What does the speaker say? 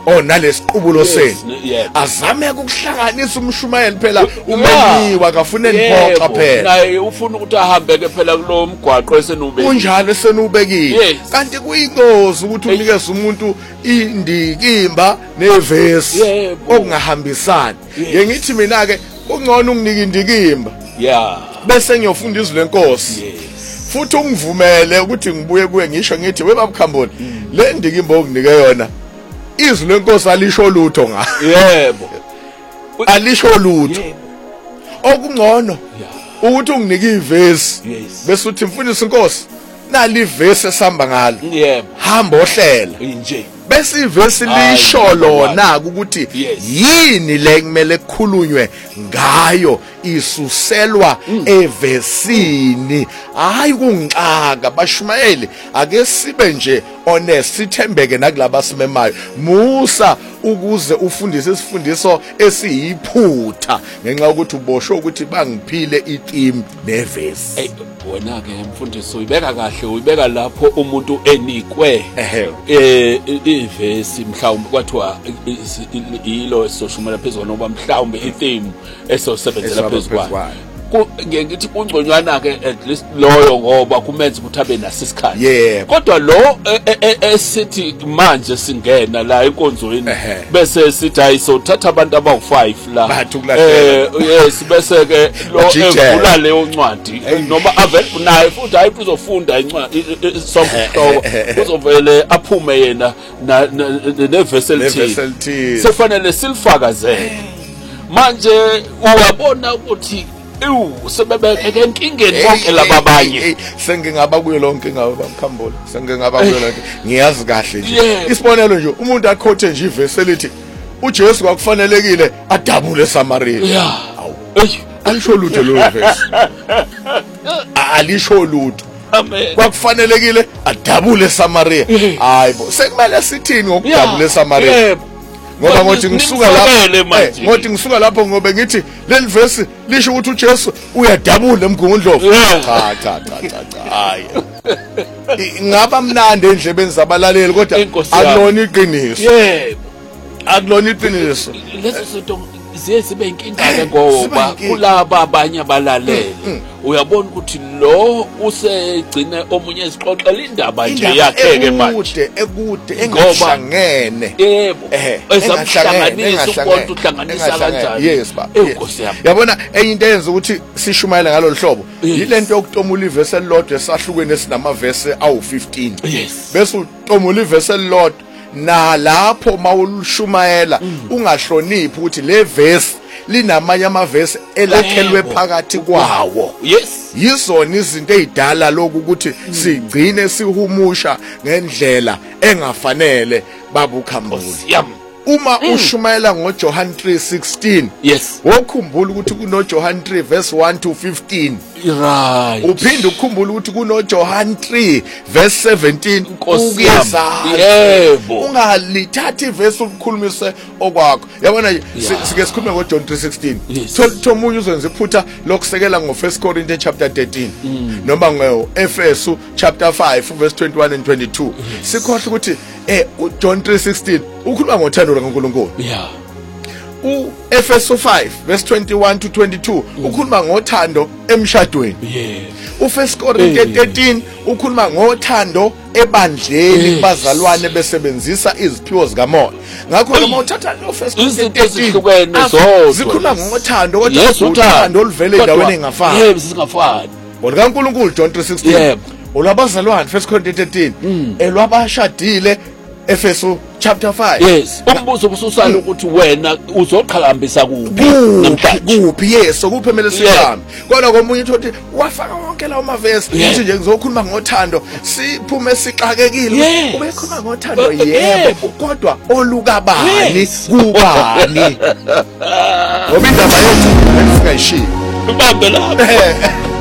nalesiqubulo senu azame ukuhlanganisa umshumayeli phela umenyiwa akafune niphoxa phela naye ufuna ukuthi ahambe ke phela kulo mgwaqo esenubekile kunjalo esenubekile kanti kuyingozi ukuthi unikeze umuntu indikimba nevesi okungahambisani ngithi mina ke kungcono unginike indikimba bese ngiyofunda izwi lenkosi futhi ungivumele ukuthi ngibuye kuwe ngisho ngithi webabukhamboni le ndikimba okunike yona izwi lenkosi alisho lutho yebo alisho lutho okungcono ukuthi unginike ivesi bese uthi mfundisi inkosi nali ivesi esihamba ngalo hamba ohlela nje bese ivesi lisho lona ukuthi yini le kumele kukhulunywe ngayo isuselwa evesini hayi kungixaka bashumayeli ake sibe nje honest sithembeke nakulabo asimemayo musa ukuze ufundise isifundiso esiyiphutha ngenxa ukuthi uboshwe ukuthi bangiphile itheme nevesi wena ke mfundisi uyibeka kahle uyibeka lapho umuntu enikwe ivesi mhlawumbe kwathiwa yilo esoshumela phezulu ngoba mhlawumbe itheme esosebenzela phezulu ngithi kungconywana ke at least loyo ngoba kumenza ukuthi abe nasisikhathi kodwa lo esithi manje singena la enkonzweni bese sithi ayisothatha abantu abawu5 la yes bese ke lo evula leyo ncwadi noma avele naye futhi hayi uzofunda incwadi somhloko uzovele aphume yena neveselthi sefanele silifakazele manje uyabona ukuthi sebebeke enkingeni bonke lababanye sengingaba kuyo lonke ngabakhambula sengingaba kuyo lonke ngiyazi kahle nje isibonelo nje umuntu akhothe nje ivesi elithi uJesu kwakufanelekile adabule eSamaria alisho lutho lo vesi alisho lutho kwakufanelekile adabule eSamaria hayibo sekumele sithini ngokudabula eSamaria ngoba ngothi ngisuka lapho ngobe ngithi leli verse lisho ukuthi uJesu uyadabula emgungundlovu cha hayi ngaba mnandi endlebeni zabalaleli kodwa akulona iqiniso akulona iqiniso lezo zinto zibe inkinga ngoba kulaba abanye abalaleli uyabona ukuthi lo usegcine omunye ezixoxela indaba nje yakheke manje ekude engahlangene yebo ezamhlanganisa umuntu uhlanganisa kanjani yes ba Nkosi yami yabona enye into eyenza ukuthi sishumayela ngalolu hlobo yilento yokutomula ivesi elilodwa esahlukweni esinamavesi awu15 bese utomula ivesi elilodwa na lapho mawulushumayela ungahloniphi ukuthi le verse linamanye amavesi elakhelwe phakathi kwawo yizona izinto ezidala lokhu ukuthi sigcine sihumusha ngendlela engafanele babukhambuli uma ushumayela ngoJohn 3:16 wokhumbula ukuthi kunoJohn 3 verse 1 to 15 right uphinde ukukhumbula ukuthi kunoJohn 3 verse 17 ukuyeza yebo ungalithathi verse ukukhulumise okwakho yabona sike sikhulume ngoJohn 3:16 thomunye uzenza iphutha lokusekela ngo1 Corinthians chapter 13 noma ngoEfesu chapter 5 verse 21 and 22 sikhohle ukuthi uJohn 3:16 ukhuluma ngothando likaNkulunkulu uEfeso 5 verse 21 to 22 ukhuluma ngothando emshadweni uFirst Corinthians 13 ukhuluma ngothando ebandleni kubazalwane besebenzisa iziphiwo zikamoya ngakho noma uthatha noFirst Corinthians 13 zikhuluma ngothando kodwa uthando oluvele endaweni engafani zingafani ngokaNkulunkulu John 3:16 olwabazalwane First Corinthians 13 elwabashadile Efeso chapter 5 umbuzo ubususala ukuthi wena uzoqhakambisa kuphi namhlanje sokuphemele sihambe kodwa komunye uthi wafaka wonke lawo mavesi uthi nje ngizokhuluma ngothando siphume sixakekile ubekhuluma ngothando yebo kodwa olukabani kubani ngoba indaba yethu ayishiya ubambe lapha